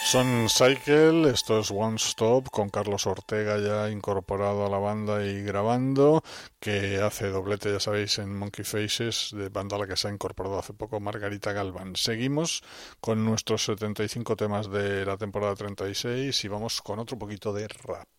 Son Cycle, esto es One Stop, con Carlos Ortega ya incorporado a la banda y grabando, que hace doblete, ya sabéis, en Monkey Faces, de banda a la que se ha incorporado hace poco Margarita Galván. Seguimos con nuestros 75 temas de la temporada 36 y vamos con otro poquito de rap.